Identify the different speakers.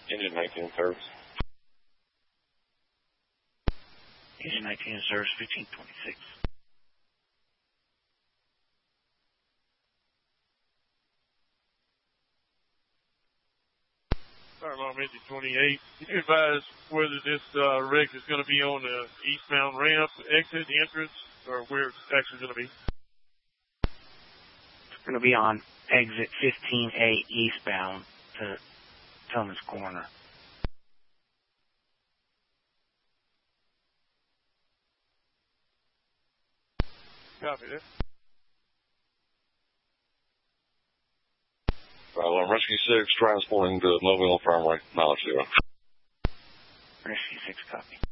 Speaker 1: Engine 19 service.
Speaker 2: Engine 19 service 1526.
Speaker 3: Fire alarm engine 28. Can you advise whether this wreck is going to be on the eastbound ramp, exit, entrance, or where it's actually going to be?
Speaker 2: It's going to be on exit 15A eastbound to Tillman's Corner.
Speaker 3: Copy that.
Speaker 1: Fire alarm Rescue 6, transporting to Mobile Primary, mileage 0.
Speaker 2: Rescue 6, copy.